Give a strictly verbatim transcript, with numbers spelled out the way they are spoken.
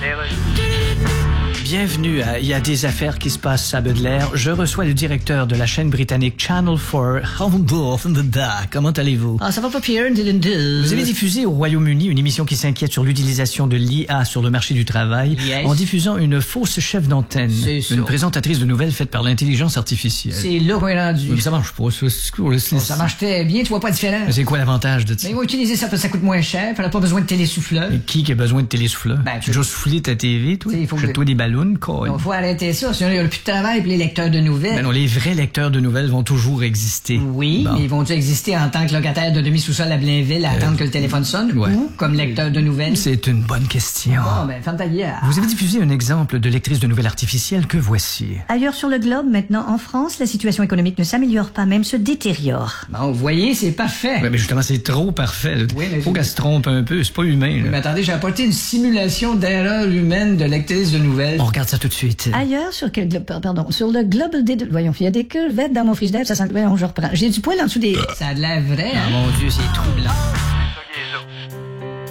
Bienvenue à Il y a des affaires qui se passent à Baudelaire. Je reçois le directeur de la chaîne britannique Channel quatre. Comment allez-vous? Ah, ça va pas pire, Dylan. Vous avez diffusé au Royaume-Uni une émission qui s'inquiète sur l'utilisation de l'I A sur le marché du travail Yes. en diffusant une fausse chef d'antenne. C'est ça. Une présentatrice de nouvelles faite par l'intelligence artificielle. C'est là qu'on est rendu. Mais ça marche pas, ça. C'est cool, c'est- Ça marche très bien, tu vois pas la différence. Mais c'est quoi l'avantage de ça? Mais ils vont utiliser ça parce que ça coûte moins cher, puis on a pas besoin de télésouffleur. Mais qui qui a besoin de télésouffleur? Ben, tu as déjà soufflé ta T V, toi? Tu sais, il faut que- Jette-toi des ballons, quoi. Il faut arrêter ça, sinon il y aura plus de travail pour les lecteurs de nouvelles. Ben non, les vrais lecteurs de nouvelles vont toujours exister. Oui, Bon. mais ils vont-tu exister en tant que locataire de demi-sous-sol à Blainville à attendre que le téléphone sonne ouais. ou comme lecteur de nouvelles? C'est une bonne question. Bon, ben, ferme ta gueule. Vous avez diffusé un exemple de lectrice de nouvelles artificielles que voici. Ailleurs sur le globe, maintenant en France, la situation économique ne s'améliore pas, même se détériore. Bon, vous voyez, c'est parfait. Ouais, mais justement, c'est trop parfait. là. Oui, mais Faut je- qu'elle se trompe un peu, c'est pas humain. là. Mais attendez, j'ai apporté une simulation d'erreur humaine de lectrice de nouvelles. On regarde ça tout de suite. Ailleurs sur quel globe, pardon, sur le globe des, voyons, il y a des crevettes dans mon frigidaire, ça sent, voyons, je reprends. J'ai du poil en dessous des... Ça a de l'air vrai, Ah, hein? mon Dieu, c'est troublant.